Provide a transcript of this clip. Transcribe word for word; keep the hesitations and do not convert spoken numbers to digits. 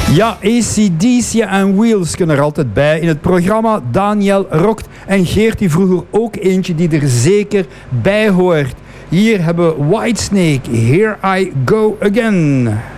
Ja, A C D C en Wheels kunnen er altijd bij in het programma. Daniel rokt en Geert die vroeger ook eentje die er zeker bij hoort. Hier hebben we Whitesnake, Here I Go Again.